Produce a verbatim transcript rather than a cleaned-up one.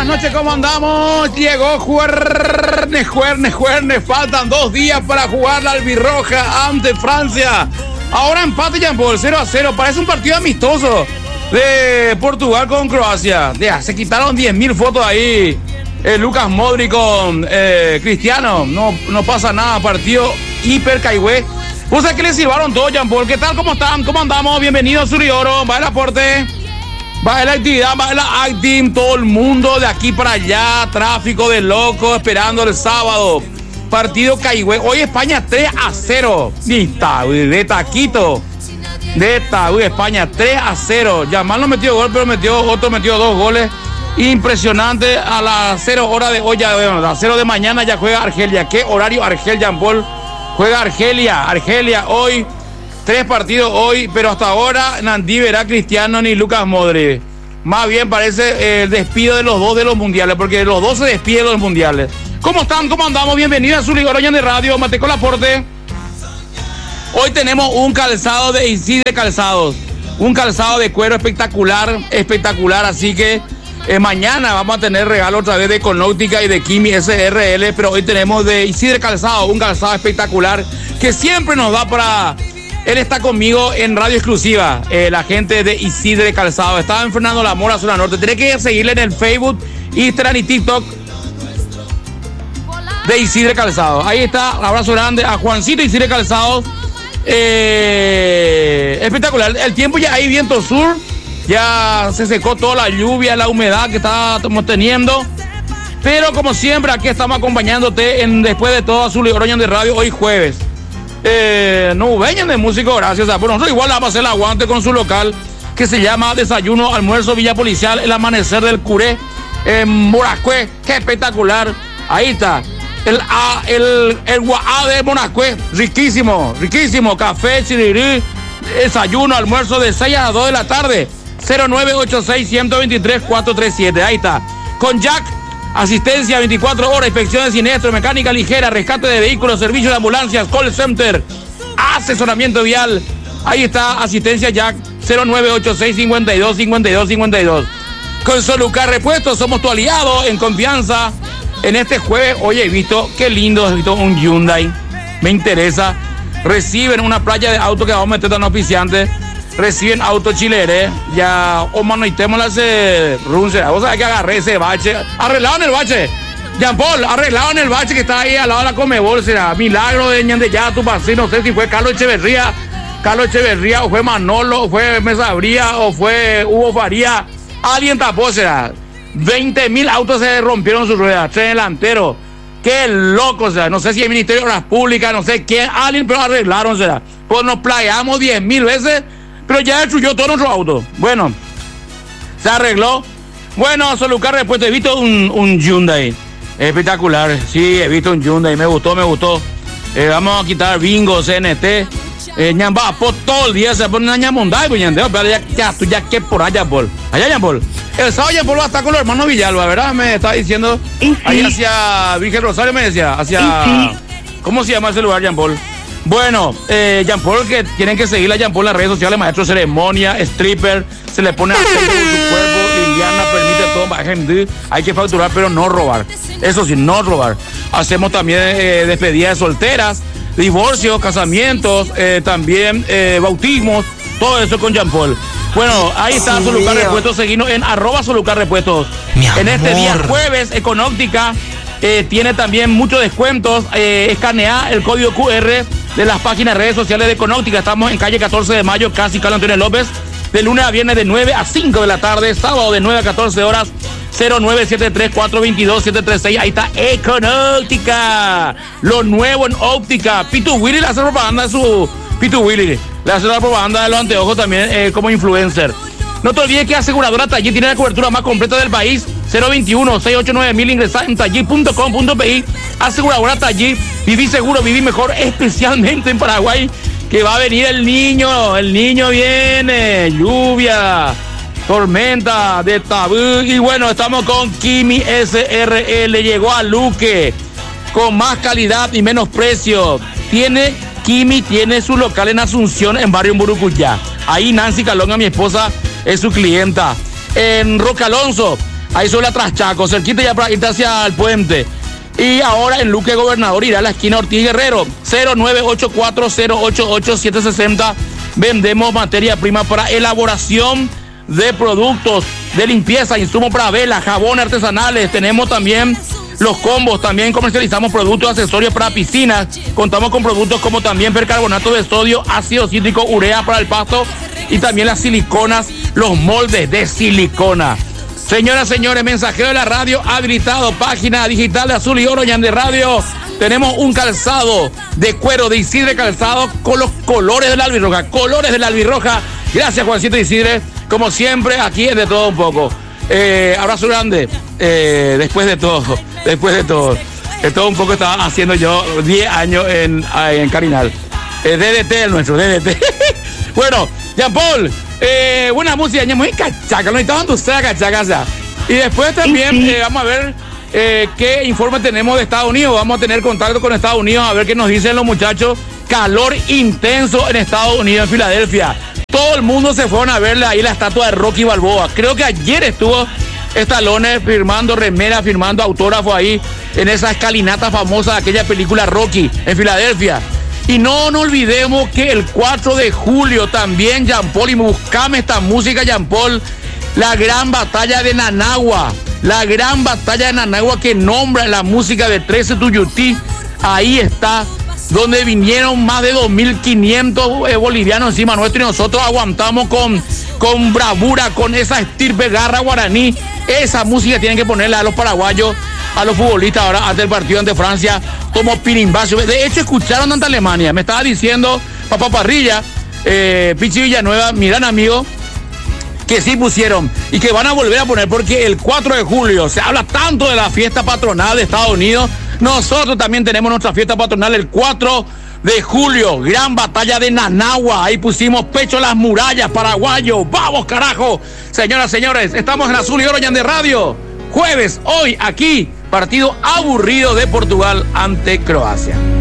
buenas noches, ¿cómo andamos? Llegó jueves, jueves, jueves. Faltan dos días para jugar la albirroja ante Francia. Ahora empate ya por cero a cero. Parece un partido amistoso de Portugal con Croacia. Ya, se quitaron diez mil fotos ahí. Eh, Lucas Modric con eh, Cristiano. No, no pasa nada. Partido hiper caigüe. Pues es que le silbaron todo, Jean Paul. ¿Qué tal? ¿Cómo están? ¿Cómo andamos? Bienvenidos, Surioro. Va el aporte. Va la actividad, va la acting, todo el mundo de aquí para allá, tráfico de locos, esperando el sábado. Partido caigüe. Hoy España tres a cero. De taquito. De tabú, España tres a cero. Yamal no metió gol, pero metió otro, metió dos goles. Impresionante. A las cero horas de hoy, ya, bueno, a las cero de mañana ya juega Argelia. ¿Qué horario Argel, Jean Paul? Juega Argelia, Argelia hoy. Tres partidos hoy, pero hasta ahora Nandí verá Cristiano ni Lucas Modric. Más bien parece el despido de los dos de los mundiales, porque los dos se despiden de los mundiales. ¿Cómo están? ¿Cómo andamos? Bienvenidos a su Ligoroña de Radio, Mateco Laporte. Hoy tenemos un calzado de Isidre Calzados. Un calzado de cuero espectacular, espectacular. Así que eh, mañana vamos a tener regalo otra vez de Econóptica y de Kimi S R L. Pero hoy tenemos de Isidre Calzado, un calzado espectacular que siempre nos da para... Él está conmigo en radio exclusiva, eh, la gente de Isidre Calzado. Estaba en Fernando La Mora, zona norte. Tiene que seguirle en el Facebook, Instagram y TikTok de Isidre Calzado. Ahí está, abrazo grande a Juancito Isidre Calzado. Eh, espectacular. El tiempo ya hay viento sur, ya se secó toda la lluvia, la humedad que estamos teniendo. Pero como siempre, aquí estamos acompañándote en después de todo Azul y Oroñan de Radio, hoy jueves. Eh, no vengan de músico, gracias. Pero nosotros igual vamos a hacer el aguante con su local que se llama Desayuno, Almuerzo, Villa Policial, el amanecer del Curé en Morascue. Qué espectacular. Ahí está. El A, el, el Guaá de Morascue. Riquísimo, riquísimo. Café, chirirí, desayuno, almuerzo de seis a dos de la tarde. cero nueve ocho seis, uno dos tres, cuatro tres siete. Ahí está. Con Jack. Asistencia veinticuatro horas, inspección de siniestro, mecánica ligera, rescate de vehículos, servicio de ambulancias, call center, asesoramiento vial. Ahí está, asistencia Jack, cero nueve ocho seis, cinco dos, cinco dos, cinco dos. Con Solucar Repuestos, somos tu aliado en confianza. En este jueves, oye, he visto, qué lindo, he visto un Hyundai, me interesa. Reciben una playa de autos que vamos a meter tan oficiantes. Reciben auto chilere, ya o manoitemos ese runce. Vos sabés que agarré ese bache, arreglado en el bache. Jean Paul, arreglado en el bache que está ahí al lado de la Comebol, será milagro de Ñandeyá, tu paseo, no sé si fue Carlos Echeverría, Carlos Echeverría, o fue Manolo, o fue Mesabría, o fue Hugo Faría. Alguien tapó, será. veinte mil autos se rompieron sus ruedas, tren delantero. Qué loco, será. No sé si el Ministerio de Obras Públicas, no sé quién, alguien, pero arreglaron, será. Pues nos playamos diez mil veces. Pero ya destruyó todo nuestro auto. Bueno, se arregló. Bueno, Solucar Repuestos, he visto un, un Hyundai espectacular. Sí, he visto un Hyundai, me gustó, me gustó. Eh, vamos a quitar bingo, C N T. Eh, ñamba, por todo el día se pone una ñamondai, pues ñandeo, pero ya, ya, tú ya que por allá, Paul. Allá, Jean Paul. El sábado Jean Paul va a estar con los hermanos Villalba, ¿verdad? Me estaba diciendo. Sí. Ahí hacia Virgen Rosario me decía, hacia. Sí. ¿Cómo se llama ese lugar, Jean Paul? Bueno, eh, Jean Paul, que tienen que seguirle a Jean Paul en las redes sociales, maestro ceremonia, stripper, se le pone aceite en su cuerpo, Liliana permite todo, gente, hay que facturar, pero no robar. Eso sí, no robar. Hacemos también eh, despedidas de solteras, divorcios, casamientos, eh, también eh, bautismos, todo eso con Jean Paul. Bueno, ahí está sí, Solucar Repuestos, seguimos en arroba Solucar Repuestos. En este día jueves, Econóptica eh, tiene también muchos descuentos, eh, escanea el código Q R de las páginas redes sociales de Econóptica. Estamos en calle catorce de mayo, casi Carlos Antonio López, de lunes a viernes de nueve a cinco de la tarde, sábado de nueve a catorce horas, cero nueve siete tres, cuatro dos dos, siete tres seis. Ahí está Econóptica, lo nuevo en óptica. Pitu Willy le hace propaganda de su... Pitu Willy le hace la propaganda de los anteojos también eh, como influencer. No te olvides que Aseguradora Tallí tiene la cobertura más completa del país. cero veintiuno, seiscientos ochenta y nueve mil, ingresá en tallí punto com punto pi. Aseguradora Tallí, viví seguro, viví mejor, especialmente en Paraguay, que va a venir el niño, el niño viene, lluvia, tormenta de tabú. Y bueno, estamos con Kimi S R L, llegó a Luque, con más calidad y menos precio. Tiene, Kimi tiene su local en Asunción, en barrio Murucuyá. Ahí Nancy Calonga, mi esposa, es su clienta. En Roque Alonso, ahí sobre la Traschaco, cerquita ya para irte hacia el puente. Y ahora en Luque Gobernador irá a la esquina Ortiz Guerrero, cero nueve ocho cuatro cero ocho ocho siete seis cero. Vendemos materia prima para elaboración de productos de limpieza, insumos para velas, jabones artesanales. Tenemos también los combos, también comercializamos productos, accesorios para piscinas. Contamos con productos como también percarbonato de sodio, ácido cítrico, urea para el pasto y también las siliconas, los moldes de silicona. Señoras, señores, mensajero de la radio habilitado, página digital de Azul y Oro Ñande Radio. Tenemos un calzado de cuero de Isidre Calzado con los colores de la albirroja, colores de la albirroja. Gracias, Juancito Isidre. Como siempre, aquí es de todo un poco. Eh, abrazo grande. Eh, después de todo, después de todo. De todo un poco estaba haciendo yo diez años en, en Carinal. Eh, D D T el nuestro, D D T. Bueno, Jean Paul, eh, buena música, muy cachaca, no estaban tus cachacas ya. Y después también eh, vamos a ver eh, qué informe tenemos de Estados Unidos. Vamos a tener contacto con Estados Unidos a ver qué nos dicen los muchachos. Calor intenso en Estados Unidos, en Filadelfia. Todo el mundo se fueron a verle ahí la estatua de Rocky Balboa. Creo que ayer estuvo Stallone firmando remera, firmando autógrafo ahí en esa escalinata famosa de aquella película Rocky en Filadelfia. Y no nos olvidemos que el cuatro de julio también, Jean Paul, y buscame esta música, Jean Paul, la gran batalla de Nanagua, la gran batalla de Nanagua que nombra la música de trece Tuyutí. Ahí está, donde vinieron más de dos mil quinientos eh, bolivianos encima nuestro y nosotros aguantamos con, con bravura, con esa estirpe garra guaraní. Esa música tienen que ponerla a los paraguayos, a los futbolistas ahora ante el partido ante Francia, como pirimbacio. De hecho, escucharon ante Alemania. Me estaba diciendo Papá Parrilla, eh, Pichi Villanueva, mi gran amigo, que sí pusieron y que van a volver a poner porque el cuatro de julio se habla tanto de la fiesta patronal de Estados Unidos. Nosotros también tenemos nuestra fiesta patronal el cuatro de julio, gran batalla de Nanagua. Ahí pusimos pecho a las murallas, paraguayos. ¡Vamos, carajo! Señoras, señores, estamos en Azul y Oro Ñande Radio. Jueves, hoy, aquí, partido aburrido de Portugal ante Croacia.